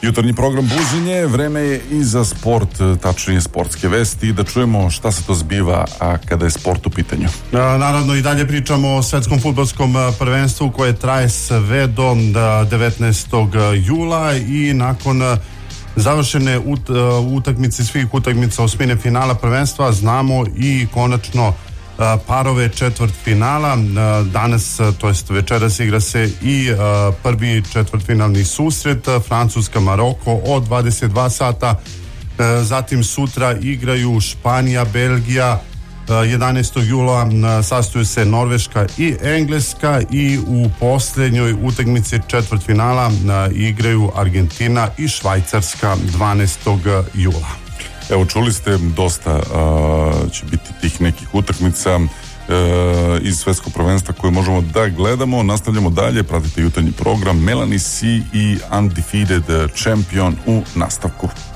Jutarnji program Buđenje, vreme je i za sport, tačnije sportske vesti, da čujemo šta se to zbiva, a kada je sport u pitanju. Naravno i dalje pričamo o svetskom fudbalskom prvenstvu koje traje sve do 19. jula i nakon završene utakmice, svih utakmica osmine finala prvenstva, znamo i konačno parove četvrtfinala. Danas, to jest večeras, igra se i prvi četvrtfinalni susret Francuska-Maroko od 22 sata. Zatim sutra igraju Španija, Belgija. 11. jula sastaju se Norveška i Engleska i u posljednjoj utakmici četvrtfinala igraju Argentina i Švajcarska 12. jula. Evo, čuli ste, dosta će biti tih nekih utakmica iz svetskog prvenstva koje možemo da gledamo. Nastavljamo dalje, pratite jutarnji program. Melanie C i Undefeated Champion u nastavku.